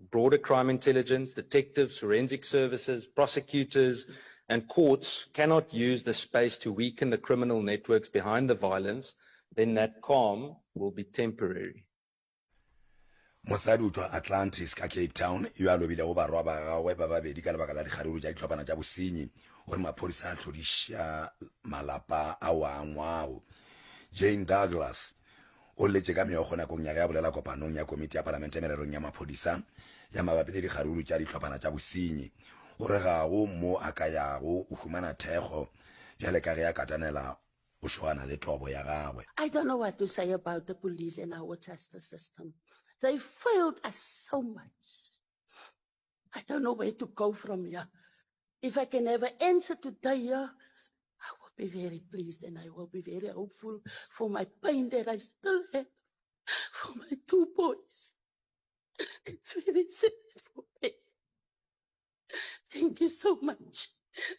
broader crime intelligence, detectives, forensic services, prosecutors, and courts cannot use the space to weaken the criminal networks behind the violence, then that calm will be temporary. Mosadi utswa Atlantis ka Cape Town yo a lobile go barwa ba gagwe ba babedi ka lebaka la dikgaruru tša ditlhophana tša bosenyi gore maphodisa a tlhodiša malapa a wangwao. Jane Douglas o letse ka meogo nakong ya ge a bolela kopanong ya komiti ya palamente mererong ya maphodisa ya mabapi le dikgaruru tša ditlhophana tša bosenyi gore ga go mo a ka yago o humana thekgo bjale ka ge a katanela o šogana le thobo ya gagwe. I don't know what to say about the police and our justice system. They failed us so much. I don't know where to go from here. If I can have an answer today, I will be very pleased and I will be very hopeful for my pain that I still have for my two boys. It's very sad for me. Thank you so much.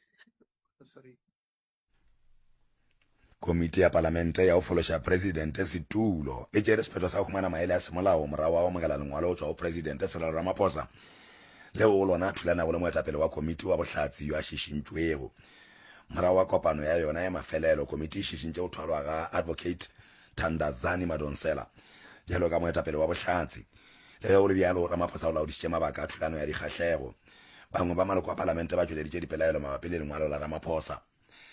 Komiti ya palamente ya ufološa presidente Situlo e tšere sephetho sa go humana maele a semolao morago wa go amogela lengwalo go tšwa go presidente Cyril Ramaphosa leo go lona thulanago le moetapele wa komiti wa bohlatsi yo a šišintšwego. Morago wa kopano ya yona ya mafelelo komiti e šišintše go thwalwa ga advocate Thandazani Madonsela bjalo ka moetapele wa bohlatsi leo le bjalo Ramaphosa o laodišitše mabaka a thulano ya dikgahlego. Bangwe ba maloko a palamente ba tšweleditše dipelaelo mabapi le lengwalo la Ramaphosa.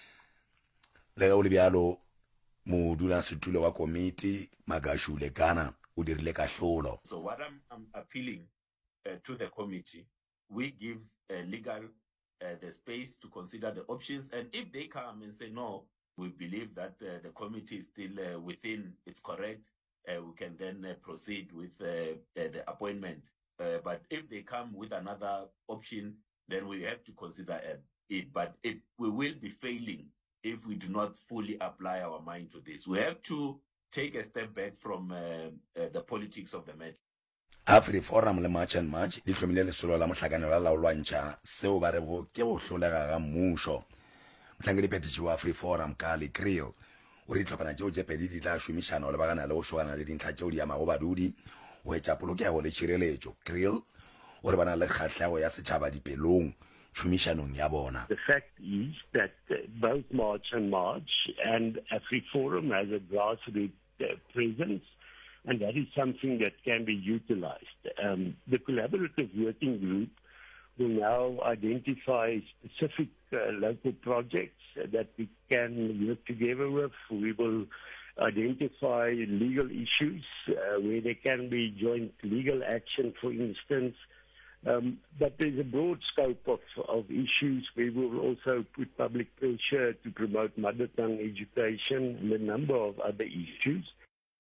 Leo le bjalo modulasetulo wa komiti Magashule Gana o dirile kahlolo. So what I'm appealing to the committee, we give legal the space to consider the options, and if they come and say no, we believe that the committee is still within its correct, we can then proceed with the appointment. But if they come with another option, then we have to consider it. But we will be failing if we do not fully apply our mind to this. We have to take a step back from the politics of the matter. AfriForum le March and March di tlhomile lesolo la mohlakanelo la laolwantšha seo ba re bo ke go hlolega ga mmušo. Mohlankedi phethiši wa AfriForum Kali Kriel o re ditlhophana tšeo tše pedi di tla šomišana le bagana le go šogana le dintlha tšeo di amago badudi go etša polokego le tšhireletšo. Kriel o re bana le kgahlego ya setšhaba dipelong šomišanong ya bona. The fact is that both March and March and AfriForum has a grassroots presence, and that is something that can be utilized. The collaborative working group will now identify specific local projects that we can work together with. We will identify legal issues where there can be joint legal action, for instance. But there's a broad scope of issues. We will also put public pressure to promote mother tongue education and a number of other issues.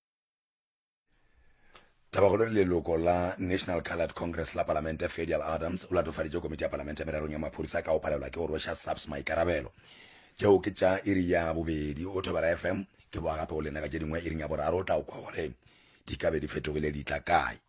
Tabagolo le leloko la National Coloured Congress la Palamente Federal Adams o latofaditše komiti ya palamente mererong ya maphodisa ka go palelwa ke go rwesa SAPS maikarabelo tšeo ke tša iri ya bobedi o Thobela FM ke boa gape o lena ka tše dingwe iring ya boraro o tla o kwa gore di ka be di fetogile di tla kae.